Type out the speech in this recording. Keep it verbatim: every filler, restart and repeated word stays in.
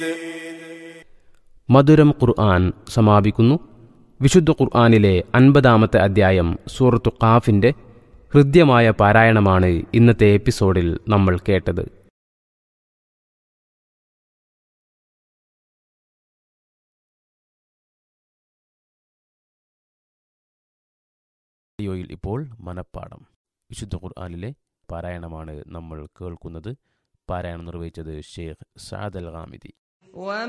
മധുരം ഖുർആൻ സമാപിക്കുന്നു. വിശുദ്ധ ഖുർആനിലെ അൻപതാമത്തെ അധ്യായം സൂറത്തു ഖാഫിന്റെ ഹൃദ്യമായ പാരായണമാണ് ഇന്നത്തെ എപ്പിസോഡിൽ നമ്മൾ കേട്ടത്. യോയിൽ ഇപ്പോൾ മനപ്പാഠം വിശുദ്ധ ഖുർആനിലെ പാരായണമാണ് നമ്മൾ കേൾക്കുന്നത്. പാരായണം നിർവഹിച്ചത് ഷെയ്ഖ് സഅദ് അൽ ഗാമിദി.